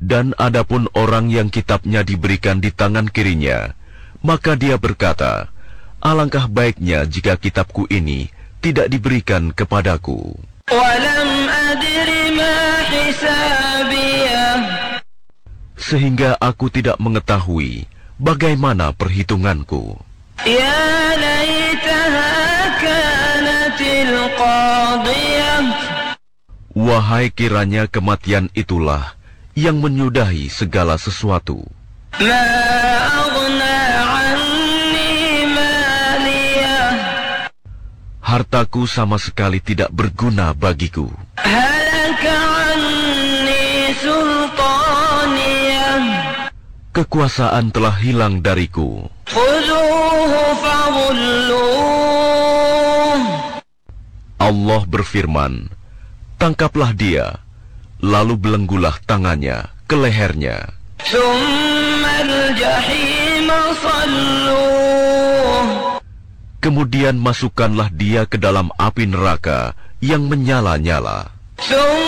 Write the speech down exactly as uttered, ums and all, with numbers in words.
Dan adapun orang yang kitabnya diberikan di tangan kirinya, maka dia berkata, alangkah baiknya jika kitabku ini tidak diberikan kepadaku. Sehingga aku tidak mengetahui bagaimana perhitunganku. Ya laitaha kanatil qadiyah. Wahai kiranya kematian itulah yang menyudahi segala sesuatu. Ma aghna anni maliyah. Hartaku sama sekali tidak berguna bagiku. Halaka anni sultaniyah. Kekuasaan telah hilang dariku. Khuzuhu faghulluh. Allah berfirman, tangkaplah dia, lalu belenggulah tangannya ke lehernya. Tsummal jahima salluh. Kemudian masukkanlah dia ke dalam api neraka yang menyala-nyala.